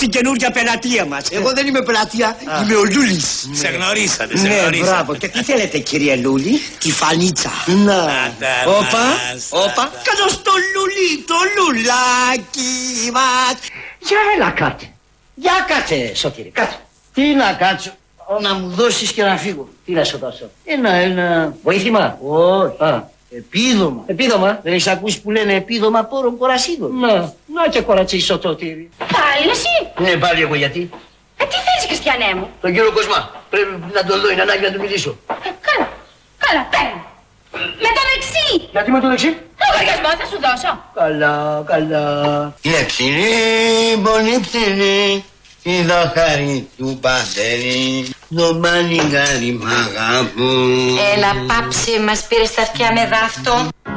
την καινούργια πελατεία μας. Εγώ δεν είμαι πελατεία, είμαι ο Λούλης. Σε γνωρίσατε, σε Ναι, γνωρίσατε. μπράβο. Και τι θέλετε, κύριε Λούλη? Τη φανίτσα. Να, όπα. Στάτα. Κάτω στο Λουλί, το λουλάκι μας. Για έλα κάτσε. Για κάτσε, Σωτήρη, κάτσε. Τι να κάτσω? Να μου δώσεις και να φύγω. Τι να σου δώσω? Ένα βοήθημα. Όχι. Επίδομα. Επίδομα. Δεν έχεις ακούσει που λένε επίδομα πόρων κορασίδων? Να και κορατσί Σωτήρη. Πάλι εσύ. Ναι, πάλι εγώ γιατί? Τι θέλεις, Χριστιανέ μου? Τον κύριο Κοσμά. Πρέπει να τον δω, είναι ανάγκη να του μιλήσω. Καλά, παίρνω. Με το δεξί. Γιατί με το δεξί? Λογαριασμό θα σου δώσω. Καλά. Είναι ψηλή, πολύ ψηλή. Η δαχάρη του πατέρι. Το πανηγάρι μ' αγαπούν. Έλα, πάψε, μας πήρες τα αυτιά με δάφτο.